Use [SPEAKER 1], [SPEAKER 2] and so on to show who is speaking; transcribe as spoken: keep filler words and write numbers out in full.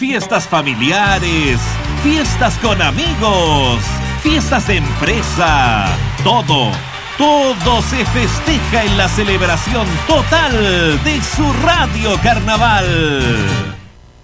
[SPEAKER 1] fiestas familiares, fiestas con amigos, fiestas de empresa, todo, todo se festeja en la celebración total de su Radio Carnaval.